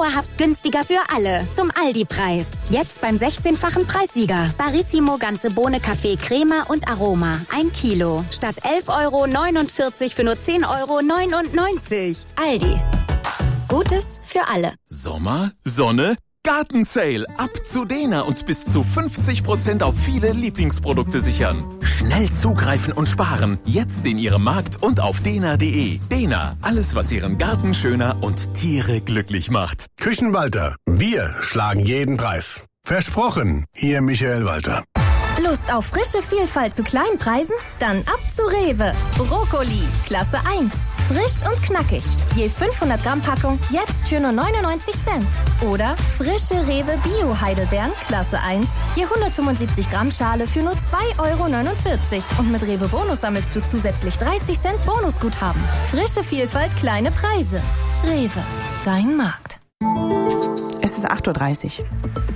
dauerhaft günstiger für alle. Zum Aldi-Preis. Jetzt beim 16-fachen Preissieger. Barissimo ganze Bohne Kaffee Crema und Aroma. 1 Kilo. Statt 11,49 € für nur 10,99 €. Aldi. Gutes für alle. Sommer, Sonne, Gartensale. Ab zu Dena und bis zu 50% auf viele Lieblingsprodukte sichern. Schnell zugreifen und sparen. Jetzt in Ihrem Markt und auf dena.de. Dena. Alles, was Ihren Garten schöner und Tiere glücklich macht. Küchenwalter. Wir schlagen jeden Preis. Versprochen. Ihr Michael Walter. Lust auf frische Vielfalt zu kleinen Preisen? Dann ab zu Rewe. Brokkoli, Klasse 1. Frisch und knackig. Je 500 Gramm Packung, jetzt für nur 99 Cent. Oder frische Rewe Bio-Heidelbeeren, Klasse 1. Je 175 Gramm Schale für nur 2,49 €. Und mit Rewe Bonus sammelst du zusätzlich 30 Cent Bonusguthaben. Frische Vielfalt, kleine Preise. Rewe, dein Markt. Es ist 8:30 Uhr.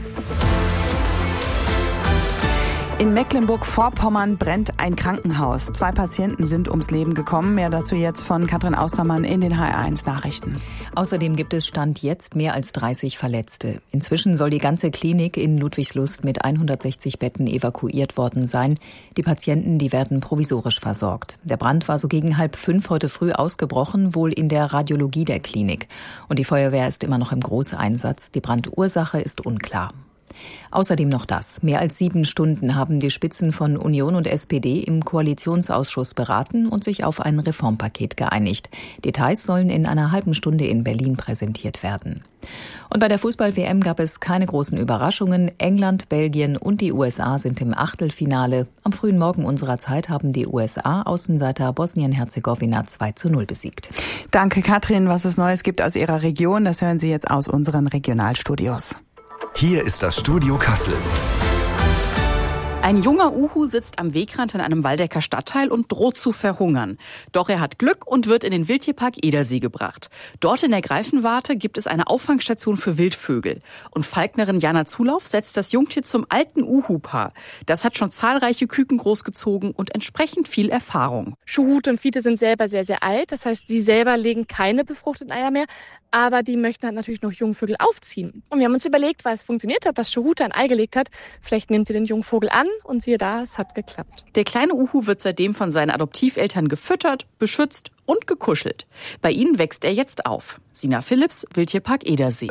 In Mecklenburg-Vorpommern brennt ein Krankenhaus. 2 Patienten sind ums Leben gekommen. Mehr dazu jetzt von Katrin Austermann in den HR1-Nachrichten. Außerdem gibt es Stand jetzt mehr als 30 Verletzte. Inzwischen soll die ganze Klinik in Ludwigslust mit 160 Betten evakuiert worden sein. Die Patienten, die werden provisorisch versorgt. Der Brand war so gegen 4:30 heute früh ausgebrochen, wohl in der Radiologie der Klinik. Und die Feuerwehr ist immer noch im Großeinsatz. Die Brandursache ist unklar. Außerdem noch das. Mehr als 7 Stunden haben die Spitzen von Union und SPD im Koalitionsausschuss beraten und sich auf ein Reformpaket geeinigt. Details sollen in einer halben Stunde in Berlin präsentiert werden. Und bei der Fußball-WM gab es keine großen Überraschungen. England, Belgien und die USA sind im Achtelfinale. Am frühen Morgen unserer Zeit haben die USA Außenseiter Bosnien-Herzegowina 2:0 besiegt. Danke, Katrin. Was es Neues gibt aus Ihrer Region, das hören Sie jetzt aus unseren Regionalstudios. Hier ist das Studio Kassel. Ein junger Uhu sitzt am Wegrand in einem Waldecker Stadtteil und droht zu verhungern. Doch er hat Glück und wird in den Wildtierpark Edersee gebracht. Dort in der Greifenwarte gibt es eine Auffangstation für Wildvögel. Und Falknerin Jana Zulauf setzt das Jungtier zum alten Uhu-Paar. Das hat schon zahlreiche Küken großgezogen und entsprechend viel Erfahrung. Schuhute und Fiete sind selber sehr, sehr alt. Das heißt, sie selber legen keine befruchteten Eier mehr. Aber die möchten halt natürlich noch Jungvögel aufziehen. Und wir haben uns überlegt, weil es funktioniert hat, dass Schuhute ein Ei gelegt hat. Vielleicht nimmt sie den Jungvogel an und siehe da, es hat geklappt. Der kleine Uhu wird seitdem von seinen Adoptiveltern gefüttert, beschützt und gekuschelt. Bei ihnen wächst er jetzt auf. Sina Philipps, Wildtierpark Edersee.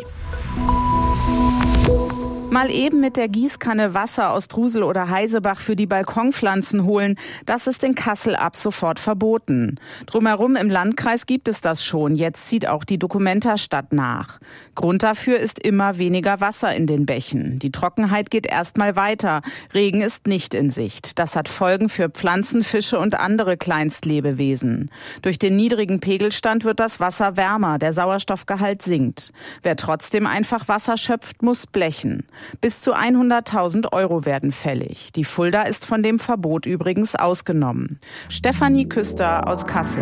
Mal eben mit der Gießkanne Wasser aus Drusel oder Heisebach für die Balkonpflanzen holen, das ist in Kassel ab sofort verboten. Drumherum im Landkreis gibt es das schon, jetzt zieht auch die Documenta-Stadt nach. Grund dafür ist immer weniger Wasser in den Bächen. Die Trockenheit geht erstmal weiter, Regen ist nicht in Sicht. Das hat Folgen für Pflanzen, Fische und andere Kleinstlebewesen. Durch den niedrigen Pegelstand wird das Wasser wärmer, der Sauerstoffgehalt sinkt. Wer trotzdem einfach Wasser schöpft, muss blechen. Bis zu 100.000 € werden fällig. Die Fulda ist von dem Verbot übrigens ausgenommen. Stefanie Küster aus Kassel.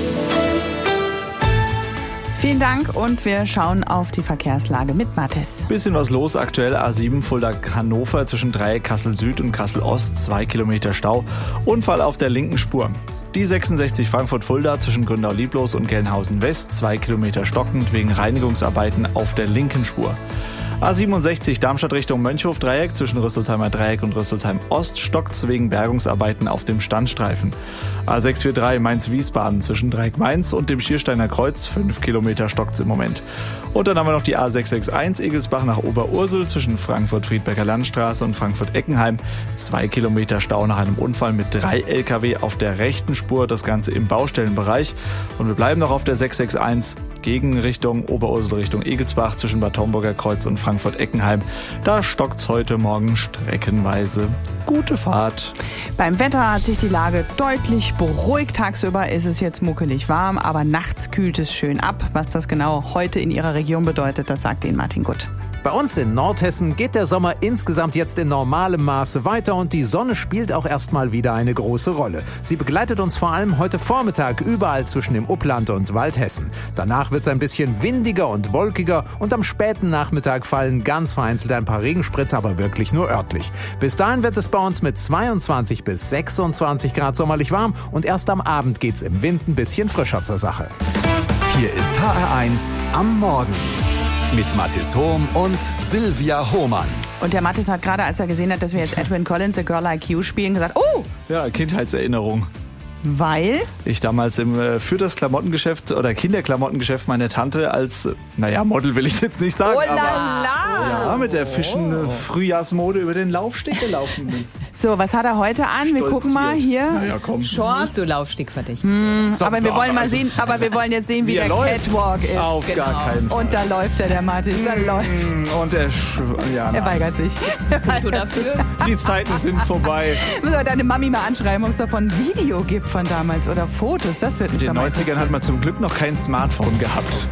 Vielen Dank und wir schauen auf die Verkehrslage mit Mathis. Bisschen was los aktuell. A7 Fulda-Hannover zwischen Dreieck Kassel Süd und Kassel Ost, 2 Kilometer Stau. Unfall auf der linken Spur. Die 66 Frankfurt-Fulda zwischen Grünau-Lieblos und Gelnhausen West, 2 Kilometer stockend wegen Reinigungsarbeiten auf der linken Spur. A67 Darmstadt Richtung Mönchhof-Dreieck zwischen Rüsselsheimer Dreieck und Rüsselsheim Ost stockt wegen Bergungsarbeiten auf dem Standstreifen. A643 Mainz-Wiesbaden zwischen Dreieck Mainz und dem Schiersteiner Kreuz, 5 Kilometer stockt's im Moment. Und dann haben wir noch die A661 Egelsbach nach Oberursel zwischen Frankfurt-Friedberger Landstraße und Frankfurt-Eckenheim. 2 Kilometer Stau nach einem Unfall mit 3 Lkw auf der rechten Spur, das Ganze im Baustellenbereich. Und wir bleiben noch auf der 661 gegen Richtung Oberursel Richtung Egelsbach zwischen Bad Homburger Kreuz und Frankfurt-Eckenheim. Da stockt's heute Morgen streckenweise. Gute Fahrt. Beim Wetter hat sich die Lage deutlich beruhigt. Tagsüber ist es jetzt muckelig warm, aber nachts kühlt es schön ab. Was das genau heute in Ihrer Region bedeutet, das sagt Ihnen Martin Gutt. Bei uns in Nordhessen geht der Sommer insgesamt jetzt in normalem Maße weiter und die Sonne spielt auch erstmal wieder eine große Rolle. Sie begleitet uns vor allem heute Vormittag überall zwischen dem Upland und Waldhessen. Danach wird es ein bisschen windiger und wolkiger und am späten Nachmittag fallen ganz vereinzelt ein paar Regenspritzer, aber wirklich nur örtlich. Bis dahin wird es bei uns mit 22 bis 26 Grad sommerlich warm und erst am Abend geht's im Wind ein bisschen frischer zur Sache. Hier ist HR1 am Morgen. Mit Mathis Hohm und Silvia Hohmann. Und der Mathis hat gerade, als er gesehen hat, dass wir jetzt Edwin Collins, A Girl Like You spielen, gesagt, oh! Ja, Kindheitserinnerung. Weil? Ich damals für das Klamottengeschäft oder Kinderklamottengeschäft meine Tante als, Model will ich jetzt nicht sagen, oh la la. Ja, mit der Frühjahrsmode über den Laufsteg gelaufen bin. So, was hat er heute an? Wir gucken mal hier. Naja, komm. Shorts. Nicht so Laufstegverdächtig. Aber wir wollen mal sehen, wir wollen jetzt sehen, wie der Catwalk ist. Auf gar keinen Fall. Und da läuft der Mathis, da läuft. Und er weigert sich. Foto dafür. Die Zeiten sind vorbei. Müssen wir deine Mami mal anschreiben, ob es davon ein Video gibt von damals oder Fotos. Das wird In den 90ern hat man zum Glück noch kein Smartphone gehabt.